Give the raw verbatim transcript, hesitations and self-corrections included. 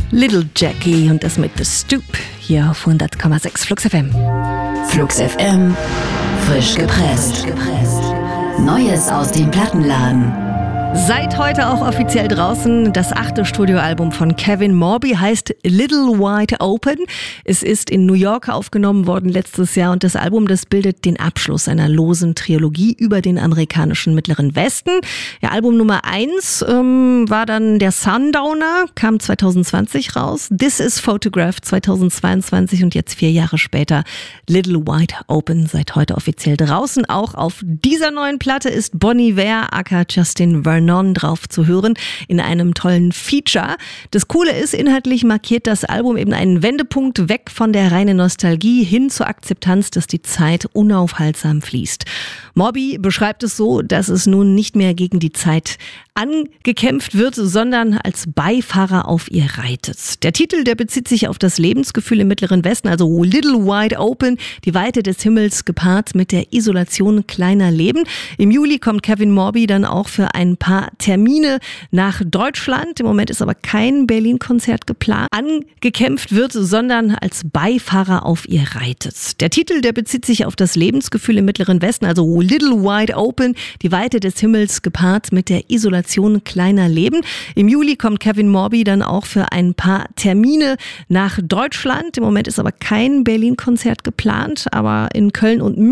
Little Jackie und das mit The Stoop hier auf hundert Komma sechs Flux F M. Flux F M, frisch gepresst. Neues aus dem Plattenladen. Seit heute auch offiziell draußen. Das achte Studioalbum von Kevin Morby heißt Little Wide Open. Es ist in New York aufgenommen worden letztes Jahr und das Album, das bildet den Abschluss einer losen Trilogie über den amerikanischen Mittleren Westen. Ja, Album Nummer eins ähm, war dann der Sundowner, kam zwanzig zwanzig raus. This is Photograph zweitausendzweiundzwanzig und jetzt vier Jahre später Little Wide Open, seit heute offiziell draußen. Auch auf dieser neuen Platte ist Bon Iver aka Justin Vernon drauf zu hören in einem tollen Feature. Das Coole ist, inhaltlich markiert das Album eben einen Wendepunkt weg von der reinen Nostalgie hin zur Akzeptanz, dass die Zeit unaufhaltsam fließt. Morby beschreibt es so, dass es nun nicht mehr gegen die Zeit angekämpft wird, sondern als Beifahrer auf ihr reitet. Der Titel, der bezieht sich auf das Lebensgefühl im Mittleren Westen, also Little Wide Open, die Weite des Himmels gepaart mit der Isolation kleiner Leben. Im Juli kommt Kevin Morby dann auch für ein paar Termine nach Deutschland. Im Moment ist aber kein Berlin-Konzert geplant. Angekämpft wird, sondern als Beifahrer auf ihr reitet. Der Titel, der bezieht sich auf das Lebensgefühl im Mittleren Westen, also Little Wide Open, die Weite des Himmels gepaart mit der Isolation kleiner Leben. Im Juli kommt Kevin Morby dann auch für ein paar Termine nach Deutschland. Im Moment ist aber kein Berlin-Konzert geplant, aber in Köln und